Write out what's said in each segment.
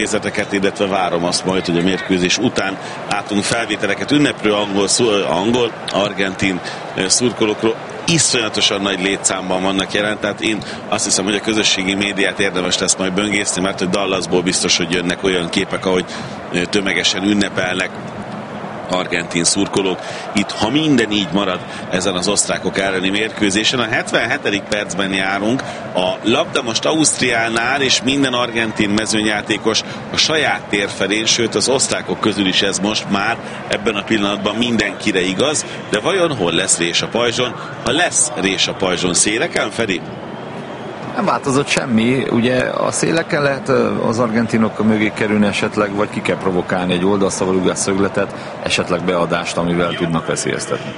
nézeteket, illetve várom azt majd, hogy a mérkőzés után látunk felvételeket ünneplő argentin szurkolókról. Iszonyatosan nagy létszámban vannak jelen, tehát én azt hiszem, hogy a közösségi médiát érdemes lesz majd böngészni, mert hogy Dallasból biztos, hogy jönnek olyan képek, ahogy tömegesen ünnepelnek argentin szurkolók. Itt, ha minden így marad ezen az osztrákok elleni mérkőzésen, a 77. percben járunk, a labda most Ausztriánál, és minden argentin mezőnyjátékos a saját tér felén, sőt az osztrákok közül is ez most már ebben a pillanatban mindenkire igaz, de vajon hol lesz rés a pajzson? Ha lesz rés a pajzson, széleken, Feri? Nem változott semmi, ugye a széleken lehet az argentinok mögé kerülni esetleg, vagy ki kell provokálni egy oldalszavarugás szögletet, esetleg beadást, amivel tudnak veszélyeztetni.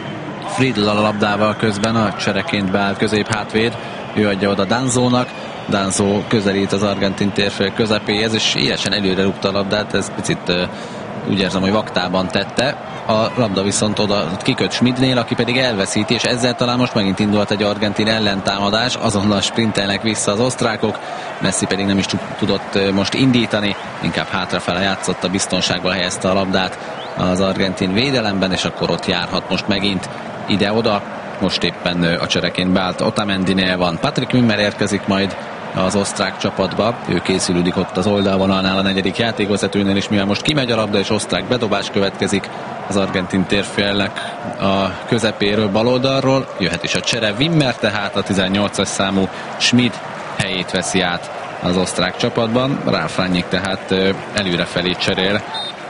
Friedl a labdával közben a csereként beállt közép hátvéd, ő adja oda Danzónak, Danzó közelít az argentin térfél közepéhez, és élesen előre rúgta a labdát, ez picit úgy érzem, hogy vaktában tette. A labda viszont oda kiköt Schmidnél, aki pedig elveszíti, és ezzel talán most megint indult egy argentin ellentámadás, azonnal sprintelnek vissza az osztrákok, Messi pedig nem is tudott most indítani, inkább hátrafele játszott, a biztonságban helyezte a labdát az argentin védelemben, és akkor ott járhat most megint ide-oda. Most éppen a csereként beállt Otamendinél van. Patrick Wimmer érkezik majd az osztrák csapatba, ő készülődik ott az oldalvonalnál a negyedik játékvezetőnél, és mivel most kimegy a labda és osztrák bedobás következik az argentin térfélnek a közepéről, baloldalról, jöhet is a csere. Wimmer tehát a 18-as számú Schmid helyét veszi át az osztrák csapatban, Ralf Rangnick tehát előrefelé cserél,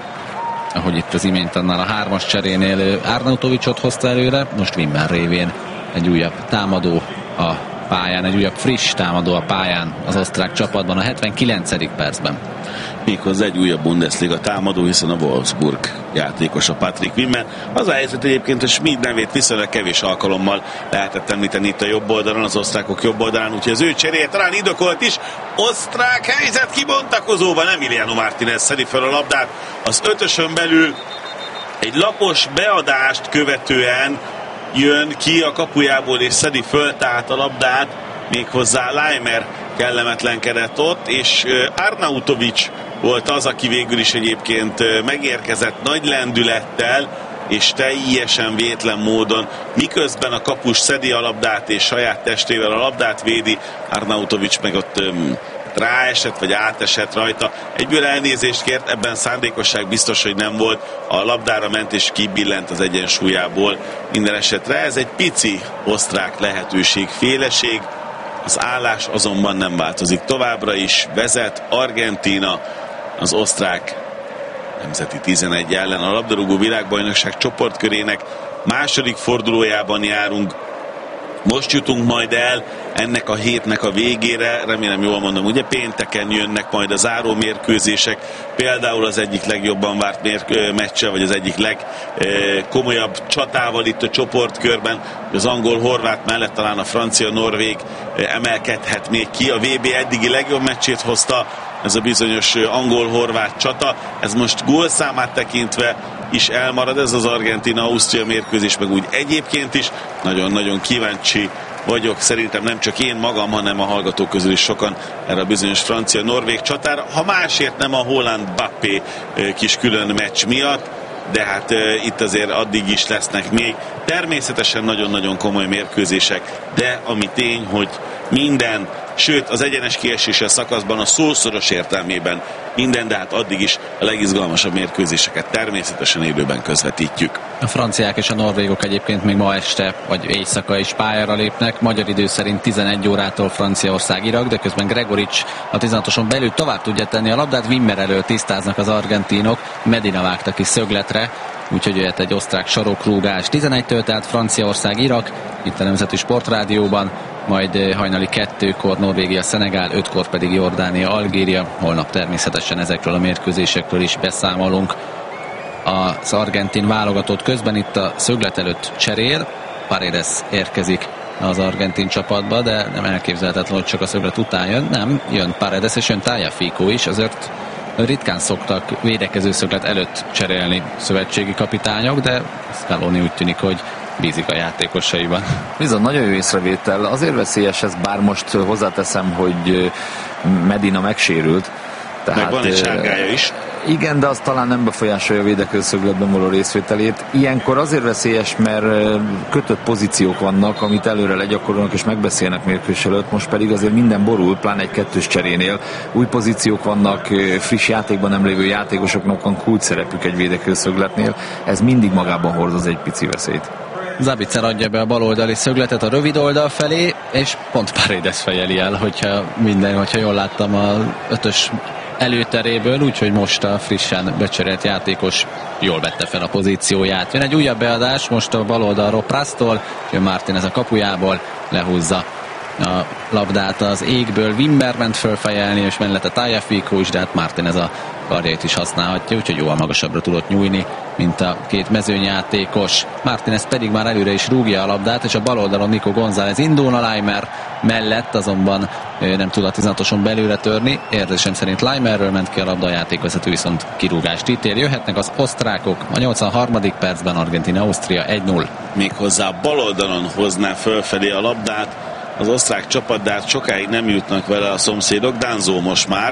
ahogy itt az imént annál a 3-as cserénél Arnautovicsot hozta előre, most Wimmer révén egy újabb támadó a pályán, egy újabb friss támadó a pályán az osztrák csapatban a 79. percben. Méghozzá egy újabb Bundesliga támadó, hiszen a Wolfsburg játékos a Patrick Wimmer. Az a helyzet egyébként, hogy Schmid nevét viszonylag kevés alkalommal lehetett említeni itt a jobb oldalon, az osztrákok jobb oldalán, úgyhogy az ő cseréje talán indokolt is. Osztrák helyzet kibontakozóban, Emiliano Martinez szedi fel a labdát az ötösön belül, egy lapos beadást követően jön ki a kapujából és szedi föl tehát a labdát, méghozzá Leimer kellemetlenkedett ott, és Arnautovics volt az, aki végül is egyébként megérkezett nagy lendülettel, és teljesen vétlen módon, miközben a kapus szedi a labdát és saját testével a labdát védi, Arnautovics meg ott ráesett, vagy átesett rajta. Egyből elnézést kért, ebben szándékosság biztos, hogy nem volt. A labdára ment és kibillent az egyensúlyából. Minden esetre ez egy pici osztrák lehetőség, féleség. Az állás azonban nem változik. Továbbra is vezet Argentína az osztrák nemzeti 11 ellen. A labdarúgó világbajnokság csoportkörének második fordulójában járunk. Most jutunk majd el ennek a hétnek a végére, remélem jól mondom, ugye pénteken jönnek majd a záró mérkőzések, például az egyik legjobban várt meccse, vagy az egyik legkomolyabb csatával itt a csoportkörben, az angol-horvát mellett talán a francia-norvég emelkedhet még ki, a VB eddigi legjobb meccsét hozta, ez a bizonyos angol-horvát csata, ez most gólszámát tekintve is elmarad, ez az Argentina-Ausztria mérkőzés, meg úgy egyébként is. Nagyon-nagyon kíváncsi vagyok, szerintem nem csak én magam, hanem a hallgatók közül is sokan erre a bizonyos francia-norvég csatára, ha másért nem a Haaland-Mbappé kis külön meccs miatt, de hát itt azért addig is lesznek még természetesen nagyon-nagyon komoly mérkőzések, de ami tény, hogy minden, sőt az egyenes kieséses szakaszban a szószoros értelmében minden, de hát addig is a legizgalmasabb mérkőzéseket természetesen élőben közvetítjük. A franciák és a norvégok egyébként még ma este vagy éjszaka is pályára lépnek, magyar idő szerint 11 órától Franciaország-Irak, de közben Gregorics a 16-oson belül tovább tudja tenni a labdát, Wimmer elől tisztáznak az argentinok, Medina vágta ki szögletre, úgyhogy jöhet egy osztrák sarokrúgás. 11-től tehát Franciaország-Irak, itt a Nemzeti Sportrádióban, majd hajnali 2-kor Norvégia-Szenegál, 5-kor pedig Jordánia-Algéria. Holnap természetesen ezekről a mérkőzésekről is beszámolunk. Az argentin válogatott közben itt a szöglet előtt cserél, Paredes érkezik az argentin csapatba, de nem elképzelhetetlen, hogy csak a szöglet után jön. Nem, jön Paredes és jön Tagliafico is, azért ritkán szoktak védekező szöglet előtt cserélni szövetségi kapitányok, de Scaloni úgy tűnik, hogy bízik a játékosaiban. Bizony, nagyon jó észrevétel. Azért veszélyes ez, bár most hozzáteszem, hogy Medina megsérült, Tehát, meg van egy sárgája is. Igen, de az talán nem befolyásolja a védekezőszögletben való részvételét. Ilyenkor azért veszélyes, mert kötött pozíciók vannak, amit előre legyakorolnak és megbeszélnek mérkőzés előtt, most pedig azért minden borul, pláne egy kettős cserénél. Új pozíciók vannak, friss játékban nem lévő játékosoknak van kulcs szerepük egy védekezőszögletnél. Ez mindig magában hordoz egy pici veszélyt. Zabitzer adja be a baloldali szögletet a rövid oldal felé, és pont Paredes fejeli el, hogyha jól láttam a 5-ös előteréből, úgyhogy most a frissen becserélt játékos jól vette fel a pozícióját. Jön egy újabb beadás, most a baloldalról Prasztól, jön Martinez a kapujából, lehúzza a labdát az égből, Wimber ment fölfejelni, és mellette Tagliafico is, de hát Martinez a karjait is használhatja, úgyhogy jóval magasabbra tudott nyújni, mint a két mezőnyjátékos. Martinez pedig már előre is rúgja a labdát, és a bal oldalon Nico González indulna Laimer mellett, azonban nem tud a 16-oson belőle törni. Érzésem szerint Laimerről ment ki a labda, a játékvezető viszont kirúgást ítél. Jöhetnek az osztrákok a 83. percben, Argentína-Ausztria 1-0. Méghozzá bal oldalon hozná fölfelé a labdát az osztrák csapat, de hát sokáig nem jutnak vele a szomszédok. Danzó most már,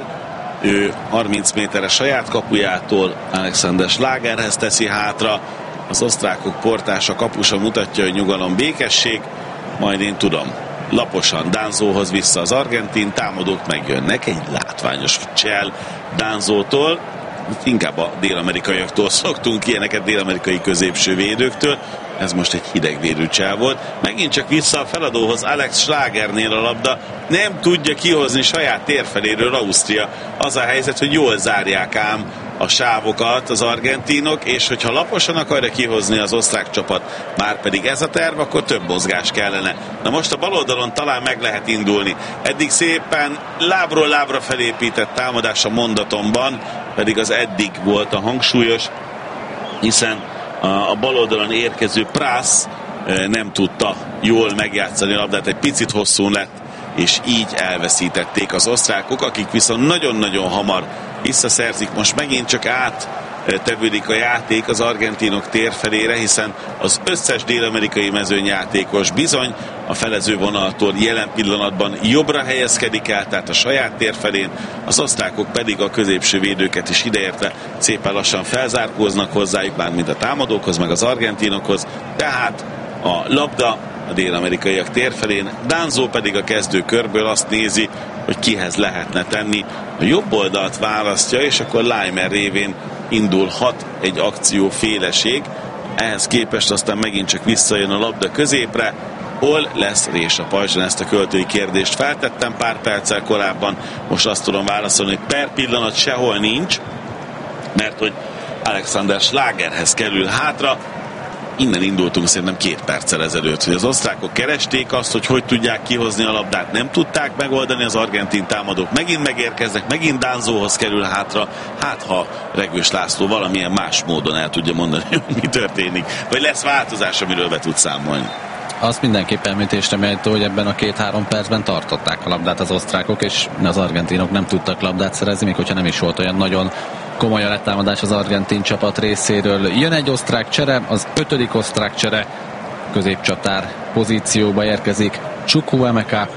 ő 30 méteres saját kapujától Alexander Schlagerhez teszi hátra, az osztrákok portása, kapusa mutatja, hogy nyugalom, békesség, majd én tudom. Laposan Danzóhoz vissza az argentin, támadók megjönnek, egy látványos csel Danzótól, inkább a dél-amerikaiaktól szoktunk ilyeneket, dél-amerikai középső védőktől, ez most egy hidegvérű csel volt. Megint csak vissza a feladóhoz, Alex Schlagernél a labda, nem tudja kihozni saját térfeléről Ausztria. Az a helyzet, hogy jól zárják ám a sávokat az argentinok, és hogyha laposan akarja kihozni az osztrák csapat, már pedig ez a terv, akkor több mozgás kellene. Na most a bal oldalon talán meg lehet indulni. Eddig szépen lábról lábra felépített támadás a mondatomban, pedig az eddig volt a hangsúlyos, hiszen a bal oldalon érkező Prasz nem tudta jól megjátszani a labdát, egy picit hosszú lett, és így elveszítették az osztrákok, akik viszont nagyon-nagyon hamar visszaszerzik. Most megint csak áttevődik a játék az argentinok térfelére, hiszen az összes dél-amerikai mezőnyjátékos bizony a felező vonaltól jelen pillanatban jobbra helyezkedik el, tehát a saját térfelén, az osztrákok pedig a középső védőket is ideértve szépen lassan felzárkóznak hozzájuk, bármint a támadókhoz, meg az argentinokhoz, tehát a labda a dél-amerikaiak térfelén, Danzó pedig a kezdőkörből azt nézi, hogy kihez lehetne tenni. A jobb oldalt választja, és akkor Laimer révén indulhat egy akció féleség. Ehhez képest aztán megint csak visszajön a labda középre. Hol lesz rés a pajzson? Ezt a költői kérdést feltettem pár perccel korábban. Most azt tudom válaszolni, hogy per pillanat sehol nincs, mert hogy Alexander Schlagerhez kerül hátra. Innen indultunk szerintem 2 perccel ezelőtt, hogy az osztrákok keresték azt, hogy tudják kihozni a labdát, nem tudták megoldani, az argentin támadók megint megérkeznek, megint Danzóhoz kerül hátra, hát ha Regős László valamilyen más módon el tudja mondani, hogy mi történik, vagy lesz változás, amiről be tud számolni. Azt mindenképpen említésre méltó, hogy ebben a 2-3 percben tartották a labdát az osztrákok, és az argentinok nem tudtak labdát szerezni, még hogyha nem is volt olyan nagyon komoly a letámadás az argentin csapat részéről. Jön egy osztrák csere, az 5. osztrák csere, középcsatár pozícióba érkezik Chukwuemeka,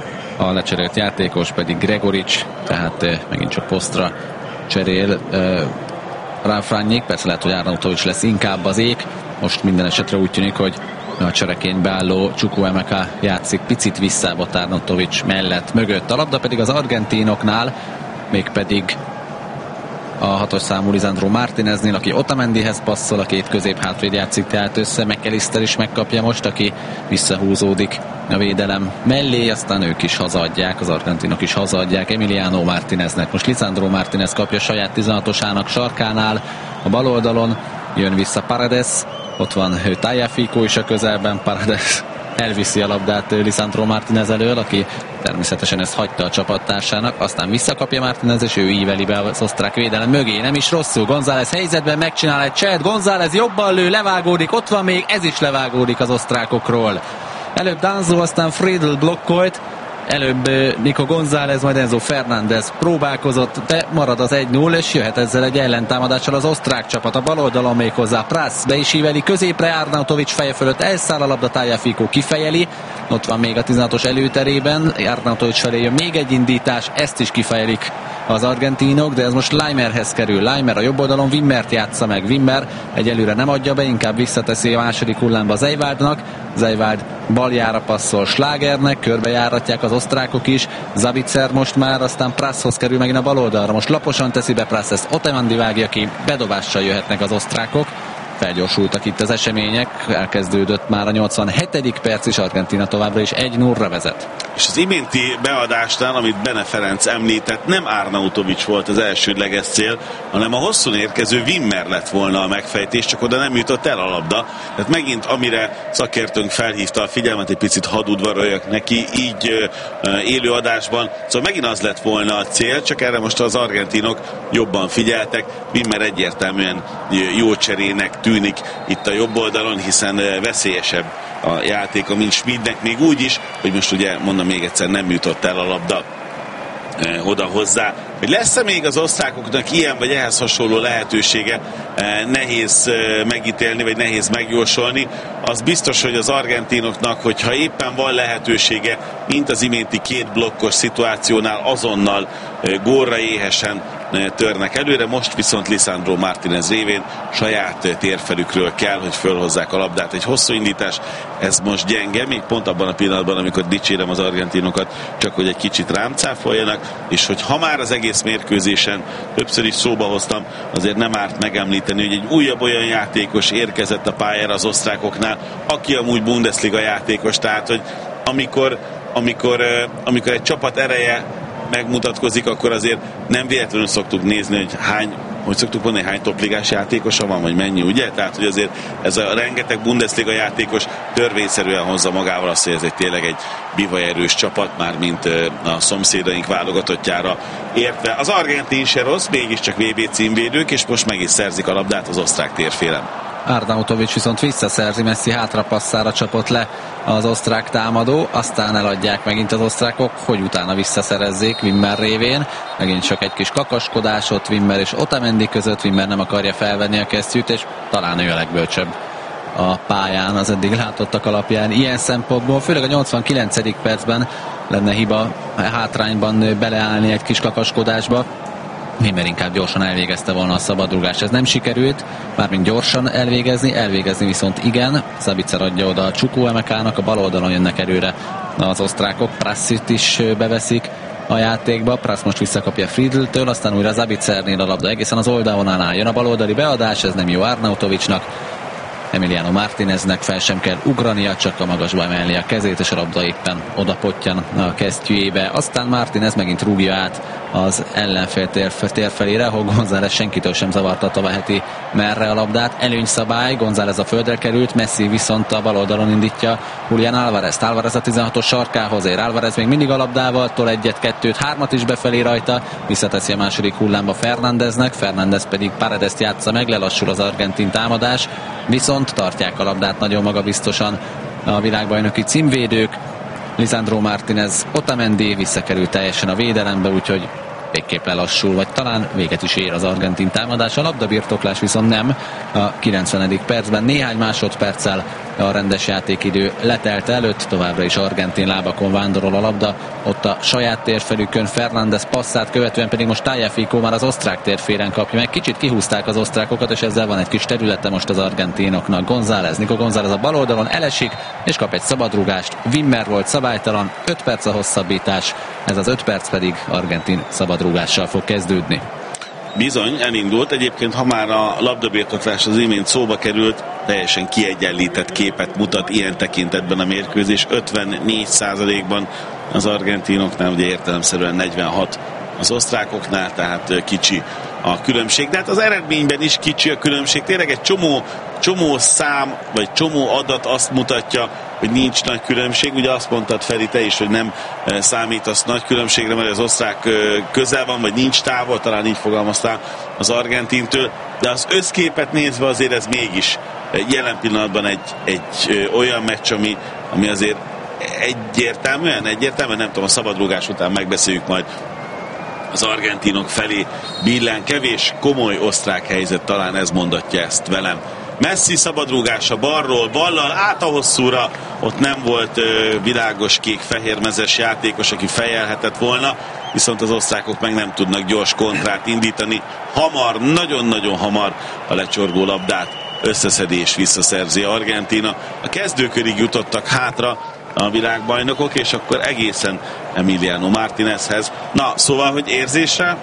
a lecserélt játékos pedig Gregorics, tehát megint csak posztra cserél Ralf-Rangnick, persze lehet, hogy Arnautovic lesz inkább az ék, most minden esetre úgy tűnik, hogy a csereként beálló Chukwuemeka játszik picit visszább Arnautovic mellett, mögött. A labda pedig az argentinoknál, mégpedig a 6-os számú Lisandro Martineznél, aki Otamendihez passzol, a két középhátvéd játszik tehát össze, McAllister is megkapja most, aki visszahúzódik a védelem mellé, aztán ők is hazaadják, az argentinok is hazaadják Emiliano Martineznek. Most Lisandro Martinez kapja saját 16-osának sarkánál, a bal oldalon jön vissza Paredes, ott van Tagliafico is a közelben, Paredes elviszi a labdát Lisandro Martinez elől, aki természetesen ezt hagyta a csapattársának, aztán visszakapja Martinez, és ő íveli be az osztrák védelem mögé, nem is rosszul, González helyzetben megcsinál egy cselt, González jobban lő, levágódik, ott van még, ez is levágódik az osztrákokról. Előbb Danzó, aztán Friedl blokkolt, előbb Nico González, majd Enzo Fernández próbálkozott, de marad az 1-0, és jöhet ezzel egy ellentámadással az osztrák csapat. A bal oldalon még hozzá Prasz, be is íveli középre, Arnautovic feje fölött elszáll a labda, Tagliafico kifejeli, ott van még a 16-os előterében, Arnautovic felé jön még egy indítás, ezt is kifejelik az argentinok, de ez most Leimerhez kerül. Leimer a jobb oldalon Wimmert játsza meg. Wimmer egyelőre nem adja be, inkább visszateszi a második hullámba Zeiwaldnak. Zeiwald baljára passzol Schlagernek, körbejáratják az osztrákok is. Sabitzer most már, aztán Prasshoz kerül megint a bal oldalra. Most laposan teszi be Prass, ezt Otamendi vágja ki, bedobással jöhetnek az osztrákok. Felgyorsultak itt az események, elkezdődött már a 87. perc, és Argentína továbbra is 1-0-ra vezet. És az iménti beadásnál, amit Bene Ferenc említett, nem Arnautovic volt az elsődleges cél, hanem a hosszún érkező Wimmer lett volna a megfejtés, csak oda nem jutott el a labda. Tehát megint, amire szakértőnk felhívta a figyelmet, egy picit hadudvaroljak neki, így élő adásban. Szóval megint az lett volna a cél, csak erre most az argentinok jobban figyeltek. Wimmer egyértelműen jó cserének tűnik itt a jobb oldalon, hiszen veszélyesebb a játéka, mint Schmidnek, még úgy is, hogy most ugye mondom még egyszer, nem jutott el a labda oda hozzá. Hogy lesz-e még az osztrákoknak ilyen vagy ehhez hasonló lehetősége, nehéz megítélni, vagy nehéz megjósolni. Az biztos, hogy az argentinoknak, hogyha éppen van lehetősége, mint az iménti két blokkos szituációnál, azonnal gólra éhesen törnek előre, most viszont Lisandro Martínez révén saját térfelükről kell, hogy fölhozzák a labdát. Egy hosszú indítás, ez most gyenge, még pont abban a pillanatban, amikor dicsérem az argentinokat, csak hogy egy kicsit rám cáfoljanak, és hogy ha már az egész mérkőzésen többször is szóba hoztam, azért nem árt megemlíteni, hogy egy újabb olyan játékos érkezett a pályára az osztrákoknál, aki amúgy Bundesliga játékos, tehát hogy amikor egy csapat ereje megmutatkozik, akkor azért nem véletlenül szoktuk nézni, hogy hány topligás játékosa van, vagy mennyi, ugye? Tehát, hogy azért ez a rengeteg Bundesliga játékos törvényszerűen hozza magával azt, hogy ez tényleg egy bivajerős csapat, már mint a szomszédaink válogatottjára értve. Az argentin se rossz, mégiscsak VB címvédők, és most meg is szerzik a labdát az osztrák térfélen. Arnautovic viszont visszaszerzi, Messi hátrapasszára csapott le az osztrák támadó, aztán eladják megint az osztrákok, hogy utána visszaszerezzék Wimmer révén. Megint csak egy kis kakaskodás ott Wimmer és Otamendi között, Wimmer nem akarja felvenni a kesztyűt, és talán ő a legbölcsebb a pályán az eddig látottak alapján. Ilyen szempontból, főleg a 89. percben lenne hiba hátrányban beleállni egy kis kakaskodásba. Wimmer inkább gyorsan elvégezte volna a szabadrúgást. Ez nem sikerült, mármint gyorsan elvégezni viszont igen. Sabitzer adja oda a Csukó Emekának, a bal oldalon jönnek erőre az osztrákok, Prassit is beveszik a játékba. Prass most visszakapja Friedl-től, aztán újra Sabitzernél a labda egészen az oldalvonalnál jön a baloldali beadás, ez nem jó Arnautovicnak. Emiliano Martíneznek fel sem kell ugrania, csak a magasba emelni a kezét, és a labda éppen oda pottyan a kesztyűjébe. Aztán Martínez megint rúgja át az ellenfél térfelére, ahol González senkitől sem zavarta, veheti merre a labdát. Előnyszabály, González a földre került, Messi viszont a bal oldalon indítja Julián Álvarezt. Álvarez a 16-os sarkához ér. Álvarez még mindig a labdával, tol egyet, kettőt, hármat is befelé rajta, visszateszi a második hullámba Fernándeznek, Fernández pedig Paredes játsza meg, lelassul az argentin támadás, viszont tartják a labdát nagyon magabiztosan a világbajnoki címvédők. Lisandro Martínez, Otamendi visszakerül teljesen a védelembe, úgyhogy végképp lelassul, vagy talán véget is ér az argentin támadás. A labdabirtoklás viszont nem. A 90. percben néhány másodperccel a rendes játékidő letelt előtt, továbbra is argentin lábakon vándorol a labda, ott a saját térfelükön Fernández passzát követően pedig most Tagliafico már az osztrák térfélen kapja meg. Kicsit kihúzták az osztrákokat, és ezzel van egy kis területe most az argentinoknak. Nico González a bal oldalon elesik, és kap egy szabadrúgást. Wimmer volt szabálytalan, 5 perc a hosszabbítás, ez az 5 perc pedig argentin szabadrúgással fog kezdődni. Bizony, elindult. Egyébként, ha már a labdabirtoklás az imént szóba került, teljesen kiegyenlített képet mutat ilyen tekintetben a mérkőzés. 54%-ban az argentinoknál, ugye értelemszerűen 46 az osztrákoknál, tehát kicsi a különbség. De hát az eredményben is kicsi a különbség. Tényleg egy csomó szám, vagy csomó adat azt mutatja, hogy nincs nagy különbség. Ugye azt mondtad, Feri, te is, hogy nem számítasz nagy különbségre, mert az osztrák közel van, vagy nincs távol, talán így fogalmaztál az argentintől, de az összképet nézve azért ez mégis jelen pillanatban egy olyan meccs, ami azért egyértelműen, nem tudom, a szabadrúgás után megbeszéljük majd, az argentinok felé billen, kevés komoly osztrák helyzet, talán ez mondatja ezt velem. Messi szabadrúgása balról, ballal át a hosszúra, ott nem volt világos kék-fehérmezes játékos, aki fejelhetett volna, viszont az osztrákok meg nem tudnak gyors kontrát indítani. Hamar, nagyon-nagyon hamar a lecsorgó labdát összeszedi és visszaszerzi Argentína. A kezdőkörig jutottak hátra a világbajnokok, és akkor egészen Emiliano Martinezhez. Na, szóval, hogy érzésre?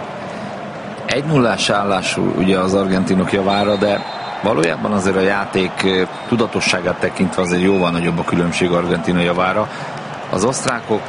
1-0-ás állású ugye az argentinok javára, de valójában azért a játék tudatosságát tekintve azért jóval nagyobb a különbség Argentína javára. Az osztrákok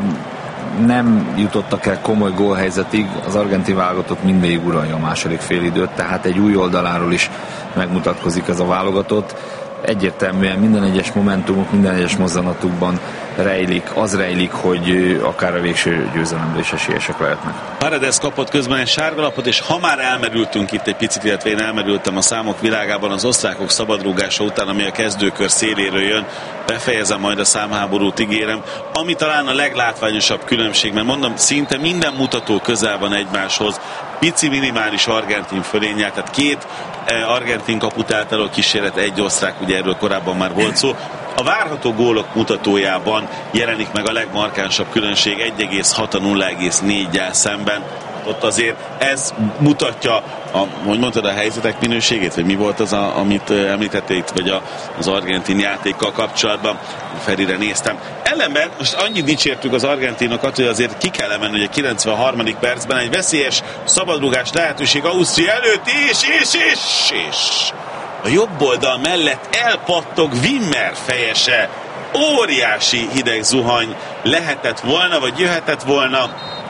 nem jutottak el komoly gólhelyzetig, az argentin válogatott mindvégig uralja a második félidőt, tehát egy új oldaláról is megmutatkozik ez a válogatott. Egyértelműen minden egyes momentumok, minden egyes mozzanatukban rejlik, hogy akár a végső győzelemre is esélyesek lehetnek. Paredes kapott közben egy sárgalapot, és ha már elmerültünk itt egy picit, illetve én elmerültem a számok világában az osztrákok szabadrúgása után, ami a kezdőkör széléről jön, befejezem majd a számháborút, ígérem, ami talán a leglátványosabb különbség, mert mondom, szinte minden mutató közel van egymáshoz, pici minimális argentin fölényel, tehát két argentin kaput általó kísérlet, egy osztrák, ugye erről korábban már volt szó. A várható gólok mutatójában jelenik meg a legmarkánsabb különbség, 1,6 a 0,4-jel szemben. Ott azért ez mutatja, hogy mondtad, a helyzetek minőségét, vagy mi volt az, amit említettél itt, vagy az argentin játékkal kapcsolatban. Ferire néztem. Ellenben most annyit dicsértük az argentinokat, hogy azért ki kell emelni, hogy a 93. percben egy veszélyes szabadrugás lehetőség Ausztria előtt, és a jobb oldal mellett elpattog Wimmer fejese. Óriási hideg zuhany lehetett volna, vagy jöhetett volna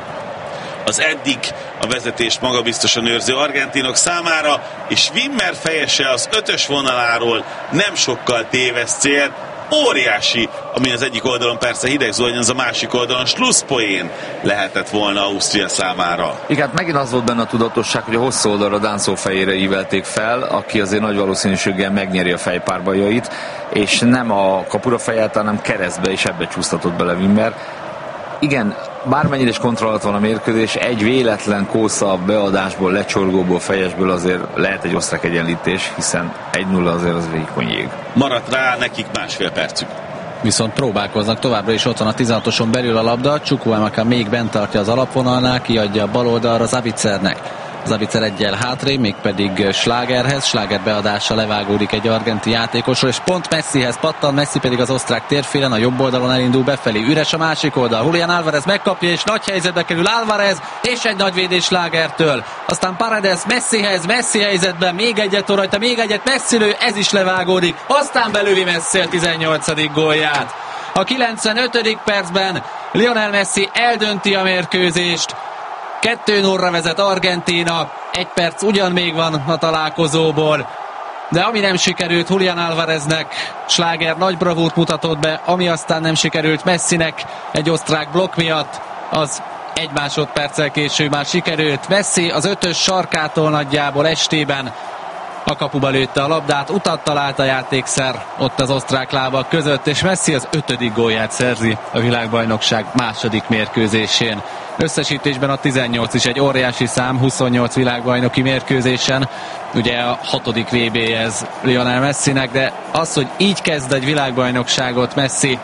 az eddig a vezetést magabiztosan őrző argentinok számára, és Wimmer fejese az 5-ös vonaláról nem sokkal téveszt cél. Óriási, ami az egyik oldalon persze hideg zuhany, az a másik oldalon slusszpoén lehetett volna Ausztria számára. Igen, megint az volt benne a tudatosság, hogy a hosszú oldalra Danzó fejére ívelték fel, aki azért nagy valószínűséggel megnyeri a fejpárbajait, és nem a kapura fejelt, hanem keresztbe, és ebbe csúsztatott bele Wimmer. Igen, bármennyire is kontrollált van a mérkőzés, egy véletlen kósza beadásból, lecsorgóból, fejesből azért lehet egy osztrák egyenlítés, hiszen 1-0 azért az vékony jég. Maradt rá nekik másfél percük. Viszont próbálkoznak továbbra is, ott van a 16-oson belül a labda, Chukwuemeka még bent tartja az alapvonalnál, kiadja a bal oldalra Zavicernek. Zavicer egyel hátrébb, mégpedig Schlagerhez. Schlager beadása levágódik egy argentin játékosról, és pont Messihez pattan, Messi pedig az osztrák térfélen, a jobb oldalon elindul befelé. Üres a másik oldal, Julián Álvarez megkapja, és nagy helyzetbe kerül Álvarez, és egy nagy védés Schlagertől. Aztán Paredes Messihez, Messi helyzetben, még egyet rajta, még egyet Messi lő, ez is levágódik. Aztán belővi Messi a 18. gólját. A 95. percben Lionel Messi eldönti a mérkőzést. 2-0-ra vezet Argentína, 1 perc ugyan még van a találkozóból, de ami nem sikerült Julián Álvareznek, Schlager nagy bravúrt mutatott be, ami aztán nem sikerült Messinek egy osztrák blokk miatt, az 1 másodperccel később már sikerült. Messi az 5-ös sarkától nagyjából estében a kapuba lőtte a labdát, utat talált a játékszer ott az osztrák lábak között, és Messi az 5. gólját szerzi a világbajnokság második mérkőzésén. Összesítésben a 18 is egy óriási szám, 28 világbajnoki mérkőzésen, ugye a 6. VB ez Lionel Messinek, de az, hogy így kezd egy világbajnokságot Messi,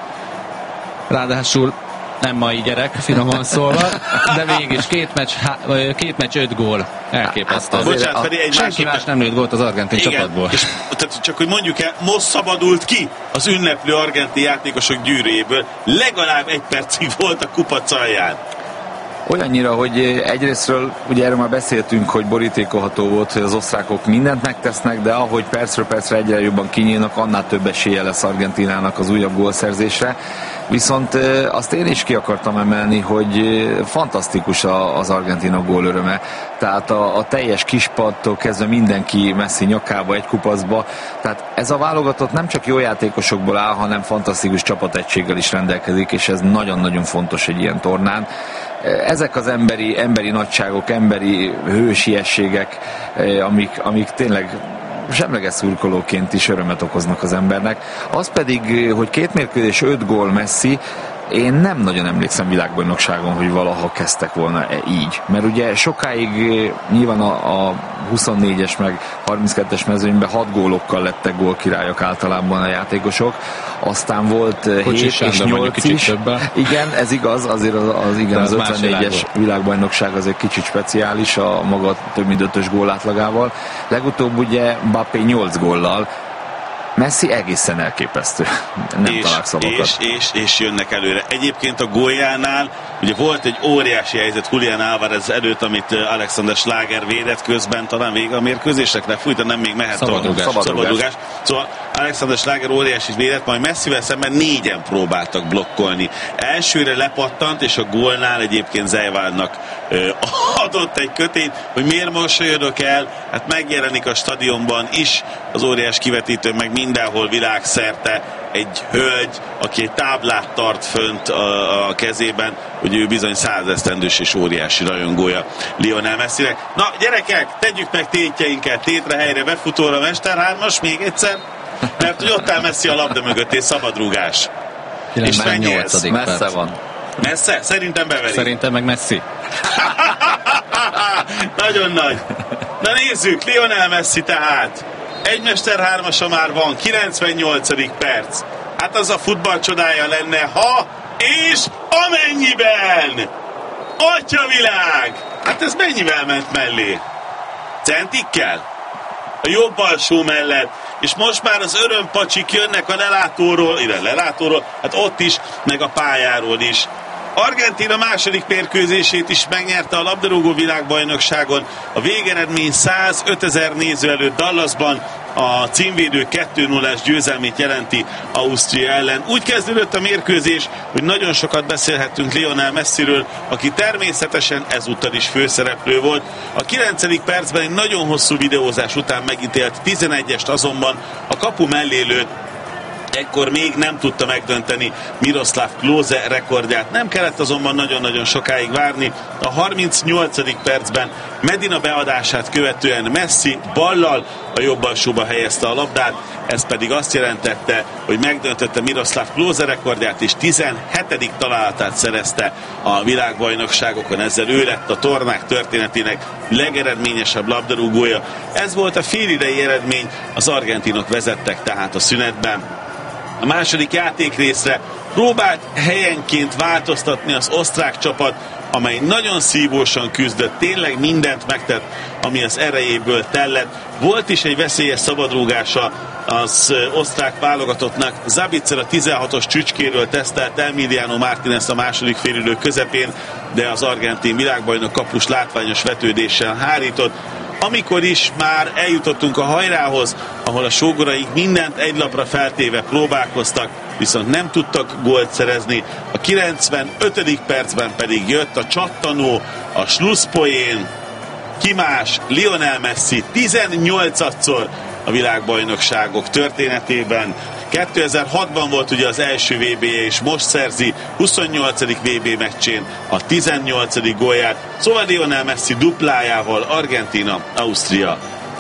ráadásul nem mai gyerek, finoman szólva, de mégis két meccs 5 gól. Elképesztő. Bocsánat, Feri, senki más nem lőtt gólt az argentin csapatból. És tehát csak hogy mondjuk el, most szabadult ki az ünneplő argentin játékosok gyűrűjéből. Legalább 1 percig volt a kupac alján. Olyannyira, hogy egyrésztről, ugye erről már beszéltünk, hogy borítékolható volt, hogy az osztrákok mindent megtesznek, de ahogy percről percre egyre jobban kinyílnak, annál több esélye lesz Argentínának az újabb gólszerzésre. Viszont azt én is ki akartam emelni, hogy fantasztikus az argentinok gólöröme. Tehát a teljes kispadtól kezdve mindenki Messi nyakába, egy kupacba. Tehát ez a válogatott nem csak jó játékosokból áll, hanem fantasztikus csapategységgel is rendelkezik, és ez nagyon-nagyon fontos egy ilyen tornán. Ezek az emberi nagyságok, emberi hősiességek, amik tényleg semleges szurkolóként is örömet okoznak az embernek. Az pedig, hogy 2 mérkőzés 5 gól Messi, én nem nagyon emlékszem világbajnokságon, hogy valaha kezdtek volna így. Mert ugye sokáig nyilván a 24-es meg 32-es mezőnyben 6 gólokkal lettek gólkirályok általában a játékosok. Aztán volt 7 és 8 is. Igen, ez igaz, azért az 54-es világbajnokság az egy kicsit speciális a maga több mint 5-ös gólátlagával. Legutóbb ugye Mbappé 8 góllal, Messi egészen elképesztő. Nem találok szavakat. És jönnek előre. Egyébként a góljánál ugye volt egy óriási helyzet Julián Álvarez előtt, amit Alexander Schlager védett közben, talán vége a mérkőzésekre fújta, nem még mehet szabadrugás. Szóval Alexander Schlager óriási védett, majd Messivel szemben 4-en próbáltak blokkolni. Elsőre lepattant, és a gólnál egyébként Zejválnak adott egy kötényt, hogy miért mosolyodok el, hát megjelenik a stadionban is az óriás kivetítő, meg mindenhol világszerte egy hölgy, aki egy táblát tart fönt a kezében, hogy ő bizony 100 esztendős és óriási rajongója Lionel Messinek. Na gyerekek, tegyük meg tétjeinket, tétre helyre, befutóra, mesterhármas, még egyszer, mert hogy ott áll Messi a labda mögött, és szabadrúgás. És mennyi ez? Messze van. Messze? Szerintem beveri. Szerintem meg Messi. Nagyon nagy. Na nézzük, Lionel Messi tehát. Egy mesterhármasa már van, 98. perc. Hát az a futball csodája lenne, ha és amennyiben! Atyavilág! Hát ez mennyivel ment mellé? Centikkel? A jobb alsó mellett. És most már az örömpacsik jönnek a lelátóról, hát ott is, meg a pályáról is. Argentína második mérkőzését is megnyerte a labdarúgó világbajnokságon. A végeredmény 105 000 néző előtt Dallasban a címvédő 2-0-ás győzelmét jelenti Ausztria ellen. Úgy kezdődött a mérkőzés, hogy nagyon sokat beszélhettünk Lionel Messiről, aki természetesen ezúttal is főszereplő volt. A 9. percben egy nagyon hosszú videózás után megítélt 11-est azonban a kapu mellé lőtt. Ekkor még nem tudta megdönteni Miroslav Klose rekordját. Nem kellett azonban nagyon-nagyon sokáig várni. A 38. percben Medina beadását követően Messi ballal a jobb alsóba helyezte a labdát, ez pedig azt jelentette, hogy megdöntötte Miroslav Klose rekordját, és 17. találatát szerezte a világbajnokságokon. Ezzel ő lett a tornák történetének legeredményesebb labdarúgója. Ez volt a félidei eredmény, az argentinok vezettek tehát a szünetben. A második játékrészre próbált helyenként változtatni az osztrák csapat, amely nagyon szívósan küzdött, tényleg mindent megtett, ami az erejéből tellett. Volt is egy veszélyes szabadrúgása az osztrák válogatottnak. Zabitzer a 16-os csücskéről tesztelt Emiliano Martínez a második félidő közepén, de az argentin világbajnok kapus látványos vetődéssel hárított. Amikor is már eljutottunk a hajrához, ahol a sógoraik mindent egy lapra feltéve próbálkoztak, viszont nem tudtak gólt szerezni. A 95. percben pedig jött a csattanó, a slusszpoén, ki más, Lionel Messi 18-szor a világbajnokságok történetében. 2006-ban volt ugye az első VB-je, és most szerzi 28. VB meccsén a 18. gólját. Szóval Lionel Messi duplájával Argentína, Ausztria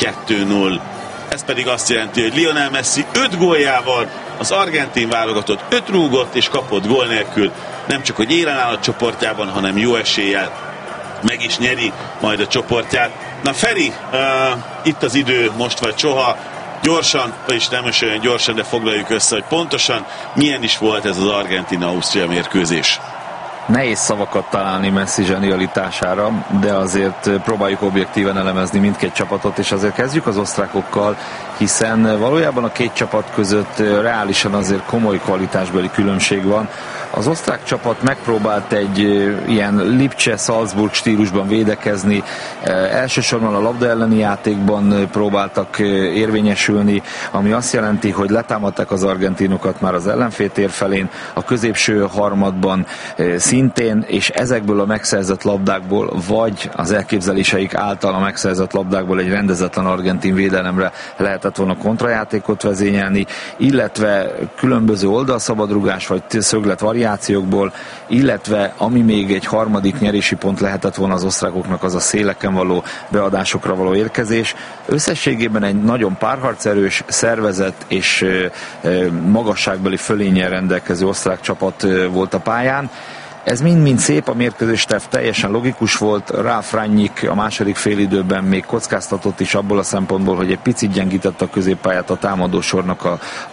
2-0. Ez pedig azt jelenti, hogy Lionel Messi 5 góljával az argentin válogatott 5 rúgott és kapott gól nélkül. Nem csak hogy élen áll a csoportjában, hanem jó eséllyel meg is nyeri majd a csoportját. Na Feri, itt az idő, most vagy soha. Gyorsan, vagyis nem is olyan gyorsan, de foglaljuk össze, hogy pontosan milyen is volt ez az Argentina-Ausztria mérkőzés. Nehéz szavakat találni Messi zsenialitására, de azért próbáljuk objektíven elemezni mindkét csapatot, és azért kezdjük az osztrákokkal, hiszen valójában a két csapat között reálisan azért komoly kvalitásbeli különbség van. Az osztrák csapat megpróbált egy ilyen Lipcse-Salzburg stílusban védekezni, elsősorban a labda elleni játékban próbáltak érvényesülni, ami azt jelenti, hogy letámadták az argentinokat már az ellenfél tér felén, a középső harmadban szintén, és ezekből a megszerzett labdákból, vagy az elképzeléseik által a megszerzett labdákból egy rendezetlen argentin védelemre lehetett volna kontrajátékot vezényelni, illetve különböző oldalszabadrugás vagy szöglet variációkból, illetve ami még egy harmadik nyerési pont lehetett volna az osztrákoknak, az a széleken való beadásokra való érkezés. Összességében egy nagyon párharcerős, szervezett és magasságbeli fölénnyel rendelkező osztrák csapat volt a pályán. Ez mind-mind szép, a mérkőzésterv teljesen logikus volt. Ralf Rangnick a második félidőben még kockáztatott is abból a szempontból, hogy egy picit gyengítette a középpályát a támadósornak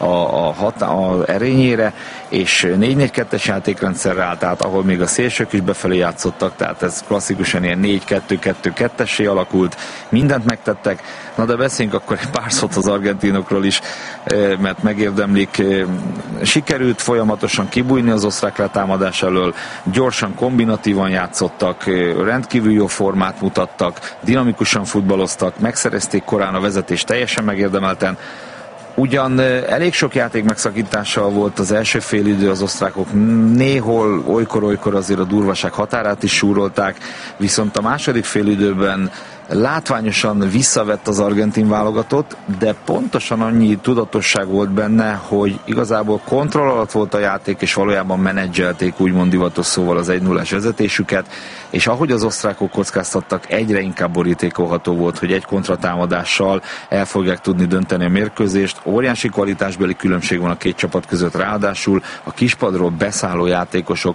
a erényére, és 4-4-2-es játékrendszerre állt át, ahol még a szélsők is befelé játszottak, tehát ez klasszikusan ilyen 4-2-2-2-essé alakult, mindent megtettek. Na de beszéljünk akkor egy pár szót az argentinokról is, mert megérdemlik. Sikerült folyamatosan kibújni az osztrák letámadás elől, gyorsan, kombinatívan játszottak, rendkívül jó formát mutattak, dinamikusan futballoztak, megszerezték korán a vezetést teljesen megérdemelten. Ugyan elég sok játék megszakítással volt az első félidő, az osztrákok néhol olykor azért a durvaság határát is súrolták, viszont a második félidőben látványosan visszavett az argentin válogatott, de pontosan annyi tudatosság volt benne, hogy igazából kontroll alatt volt a játék, és valójában menedzselték úgymond divatos szóval az 1-0-es vezetésüket, és ahogy az osztrákok kockáztattak, egyre inkább borítékolható volt, hogy egy kontratámadással el fogják tudni dönteni a mérkőzést. Óriási kvalitásbeli különbség van a két csapat között, ráadásul a kispadról beszálló játékosok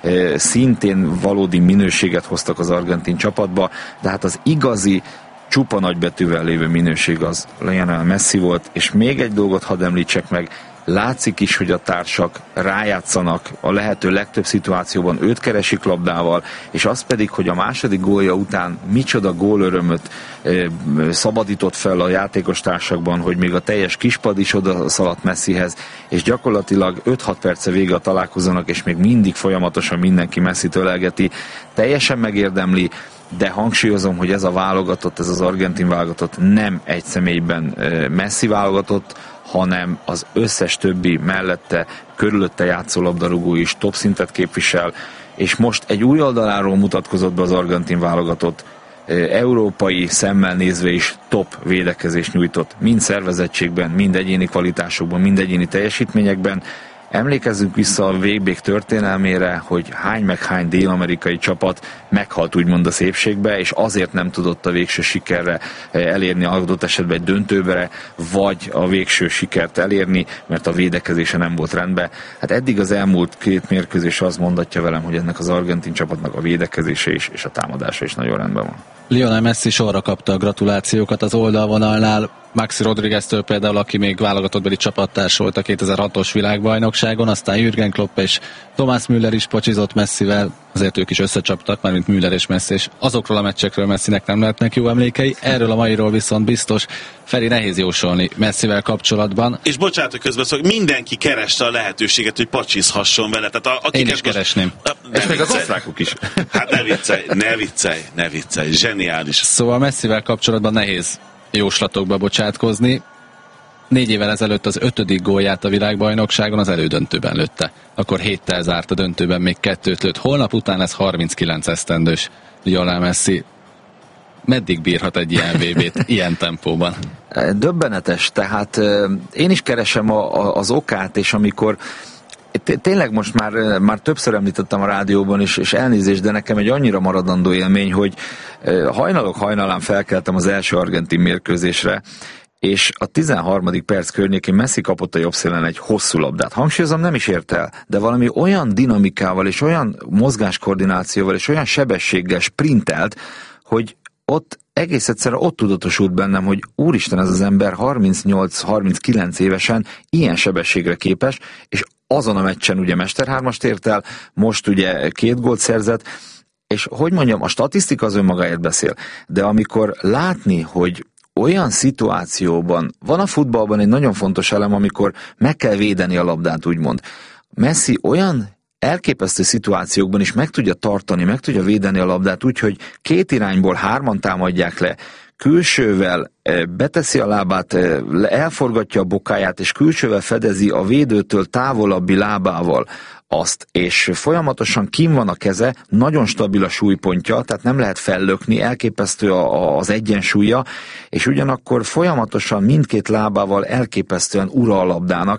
szintén valódi minőséget hoztak az argentin csapatba, de hát az igazi, csupa nagybetűvel lévő minőség az Lionel Messi volt, és még egy dolgot hadd említsek meg, látszik is, hogy a társak rájátszanak a lehető legtöbb szituációban, őt keresik labdával, és az pedig, hogy a második gólja után micsoda gólörömöt szabadított fel a játékos társakban, hogy még a teljes kispad is oda szaladt Messihez, és gyakorlatilag 5-6 perce vége a találkozónak, és még mindig folyamatosan mindenki Messit ölelgeti. Teljesen megérdemli, de hangsúlyozom, hogy ez a válogatott, ez az argentin válogatott nem egy személyben Messi válogatott, hanem az összes többi mellette, körülötte játszó labdarúgó is top szintet képvisel, és most egy új oldaláról mutatkozott be az argentin válogatott, európai szemmel nézve is top védekezést nyújtott, mind szervezettségben, mind egyéni kvalitásokban, mind egyéni teljesítményekben. Emlékezzünk vissza a VB történelmére, hogy hány dél-amerikai csapat meghalt úgymond a szépségbe, és azért nem tudott a végső sikerre elérni, adott esetben egy döntőbere, vagy a végső sikert elérni, mert a védekezése nem volt rendben. Hát eddig az elmúlt két mérkőzés azt mondatja velem, hogy ennek az argentin csapatnak a védekezése is, és a támadása is nagyon rendben van. Lionel Messi sorra kapta a gratulációkat az oldalvonalnál, Maxi Rodrigueztől például, aki még válogatottbeli csapattárs volt a 2006-os világbajnokságon, aztán Jürgen Klopp és Thomas Müller is pocsizott Messivel, azért ők is összecsaptak, mármint Müller és Messi, és azokról a meccsekről Messinek nem lehetnek jó emlékei, erről a mairól viszont biztos. Feri, nehéz jósolni Messivel kapcsolatban. És bocsánat, hogy közbeszólok, mindenki kereste a lehetőséget, hogy pacsizhasson vele. Tehát én is keresném. És még az osztrákok is. Hát ne viccelj, zseniális. Szóval Messivel kapcsolatban nehéz jóslatokba bocsátkozni. 4 évvel ezelőtt az 5. gólját a világbajnokságon az elődöntőben lőtte. Akkor 7-tel zárt a döntőben, még 2-t lőtt. Holnap után lesz 39 esztendős Lionel Messi. Meddig bírhat egy ilyen VB-t ilyen tempóban? Döbbenetes, tehát én is keresem az okát, és amikor tényleg most már többször említettem a rádióban is, és elnézést, de nekem egy annyira maradandó élmény, hogy hajnalán felkeltem az első argentin mérkőzésre, és a 13. perc környékén Messi kapott a jobb szélen egy hosszú labdát. Hangsúlyozom, nem is ért el, de valami olyan dinamikával, és olyan mozgáskoordinációval, és olyan sebességgel sprintelt, hogy ott egész egyszerűen ott tudatosult bennem, hogy úristen, ez az ember 38-39 évesen ilyen sebességre képes, és azon a meccsen ugye mesterhármast ért el, most ugye 2 gólt szerzett, és hogy mondjam, a statisztika az önmagáért beszél, de amikor látni, hogy olyan szituációban, van a futballban egy nagyon fontos elem, amikor meg kell védeni a labdát, úgymond. Messi olyan elképesztő szituációkban is meg tudja tartani, meg tudja védeni a labdát úgy, hogy 2 irányból 3 támadják le, külsővel beteszi a lábát, elforgatja a bokáját, és külsővel fedezi a védőtől távolabbi lábával azt, és folyamatosan kín van a keze, nagyon stabil a súlypontja, tehát nem lehet fellökni, elképesztő az egyensúlya, és ugyanakkor folyamatosan mindkét lábával elképesztően ura a labdának,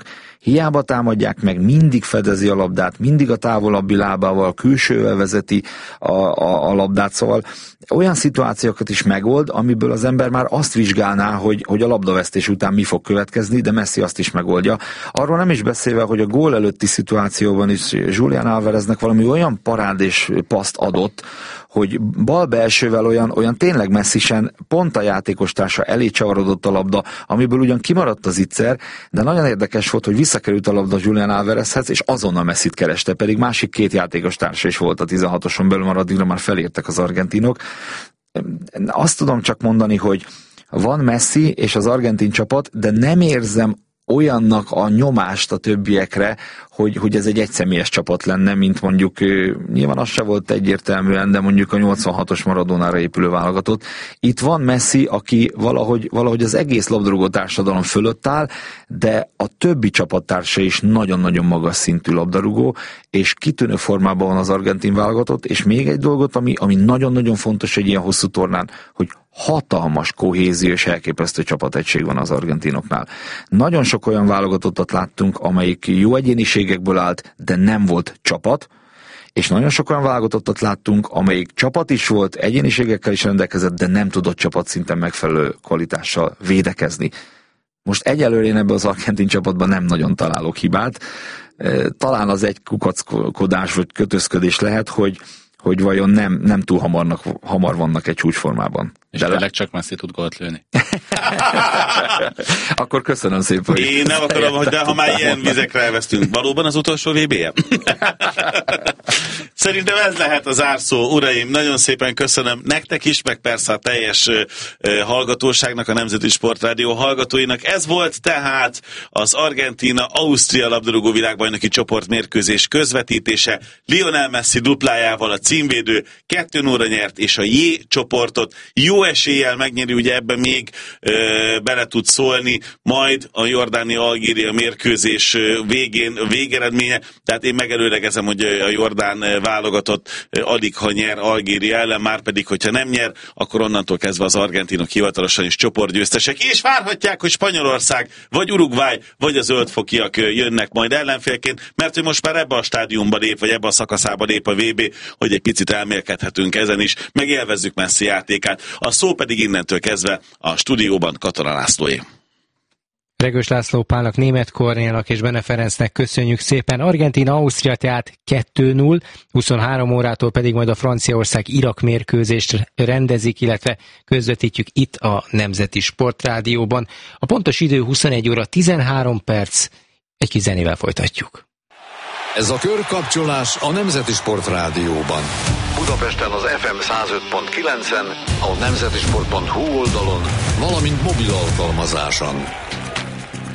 hiába támadják meg, mindig fedezi a labdát, mindig a távolabbi lábával, külsővel vezeti a labdát, szóval olyan szituációkat is megold, amiből az ember már azt vizsgálná, hogy a labdavesztés után mi fog következni, de Messi azt is megoldja. Arról nem is beszélve, hogy a gól előtti szituációban is Julián Álvareznek valami olyan parádés paszt adott, hogy bal belsővel olyan tényleg messzisen pont a játékostársa elé csavarodott a labda, amiből ugyan kimaradt az icser, de nagyon érdekes volt, hogy visszakerült a labda Julián Álvarezhez, és azonnal Messit kereste, pedig másik két játékostársa is volt a 16-oson belül, már addigra már felértek az argentinok. Azt tudom csak mondani, hogy van Messi és az argentin csapat, de nem érzem olyannak a nyomást a többiekre, hogy ez egy egyszemélyes csapat lenne, mint mondjuk, nyilván az se volt egyértelműen, de mondjuk a 86-os Maradónára épülő válogatott. Itt van Messi, aki valahogy az egész labdarúgó társadalom fölött áll, de a többi csapattársa is nagyon-nagyon magas szintű labdarúgó, és kitűnő formában van az argentin válogatott, és még egy dolgot, ami nagyon-nagyon fontos egy ilyen hosszú tornán, hogy hatalmas kohézió és elképesztő csapategység van az argentinoknál. Nagyon sok olyan válogatottat láttunk, amelyik jó egyéniségekből állt, de nem volt csapat, és nagyon sok olyan válogatottat láttunk, amelyik csapat is volt, egyéniségekkel is rendelkezett, de nem tudott csapatszinten megfelelő kvalitással védekezni. Most egyelőre én ebben az argentin csapatban nem nagyon találok hibát. Talán az egy kukackodás vagy kötözködés lehet, hogy vajon nem túl hamar vannak egy csúcsformában. És tényleg csak Messi tud gólt lőni. Akkor köszönöm szépen. Én nem akarom, de ha már ilyen vizekre elvesztünk, valóban az utolsó VB-je? Szerintem ez lehet az zárszó. Uraim, nagyon szépen köszönöm nektek is, meg persze a teljes hallgatóságnak, a Nemzeti Sportrádió hallgatóinak. Ez volt tehát az Argentína-Ausztria labdarúgó világbajnoki csoportmérkőzés közvetítése. Lionel Messi duplájával a címvédő 2-0-ra nyert, és a J csoportot jó eséllyel megnyeri, ugye ebben még bele tud szólni, majd a Jordánia-Algéria mérkőzés végén végeredménye, tehát én megelőlegezem, hogy a jordán válogatott alig ha nyer Algéria ellen, már pedig, hogyha nem nyer, akkor onnantól kezdve az argentinok hivatalosan is csoportgyőztesek, és várhatják, hogy Spanyolország, vagy Uruguay, vagy a zöldfokiak jönnek majd ellenfélként, mert hogy most már ebbe a stádiumba lép, vagy ebbe a szakaszába lép a VB, hogy egy picit elmélkedhetünk ezen is, meg élvezzük Messi játékát. A szó pedig innentől kezdve a stúdióban Katona Lászlóé. Regős László Pálnak, Németh Kornélnak és Bene Ferencnek köszönjük szépen. Argentína-Ausztria tehát 2-0, 23 órától pedig majd a Franciaország-Irak mérkőzést rendezik, illetve közvetítjük itt a Nemzeti Sportrádióban. A pontos idő 21 óra 13 perc, egy kis zenével folytatjuk. Ez a körkapcsolás a Nemzeti Sportrádióban. Budapesten az FM 105.9-en, a nemzetisport.hu oldalon, valamint mobil alkalmazáson.